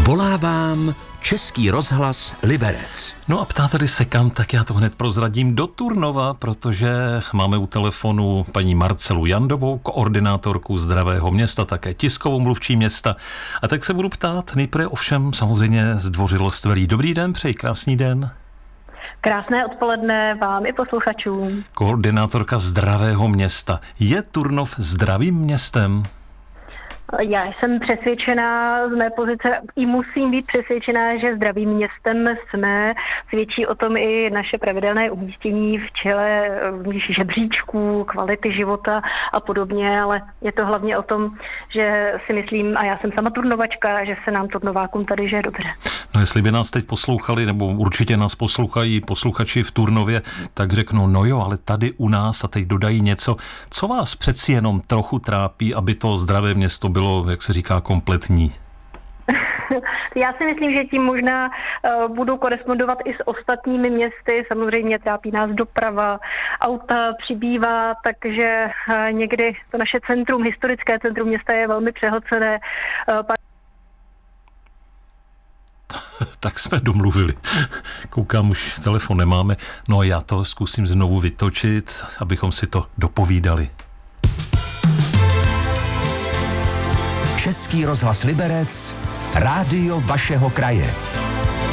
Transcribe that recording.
Volá vám Český rozhlas Liberec. No a ptáte-li se kam, tak já to hned prozradím do Turnova, protože máme u telefonu paní Marcelu Jandovou, koordinátorku Zdravého města, také tiskovou mluvčí města. A tak se budu ptát nejprve ovšem samozřejmě zdvořilostvelí. Dobrý den, přeji krásný den. Krásné odpoledne vám i posluchačům. Koordinátorka Zdravého města. Je Turnov zdravým městem? Já jsem přesvědčená z mé pozice i musím být přesvědčená, že zdravým městem jsme. Svědčí o tom i naše pravidelné umístění v čele žebříčků, kvality života a podobně, ale je to hlavně o tom, že si myslím, a já jsem sama turnovačka, že se nám turnovákům tady žije dobře. No jestli by nás teď poslouchali, nebo určitě nás poslouchají posluchači v Turnově, tak řeknou, no jo, ale tady u nás a teď dodají něco, co vás přeci jenom trochu trápí, aby to zdravé město bylo, jak se říká, kompletní. Já si myslím, že tím možná budu korespondovat i s ostatními městy. Samozřejmě trápí nás doprava, auta přibývá, takže někdy to naše centrum, historické centrum města je velmi přehlcené. Tak jsme domluvili. Koukám, už telefon nemáme. No a já to zkusím znovu vytočit, abychom si to dopovídali. Český rozhlas Liberec, rádio vašeho kraje.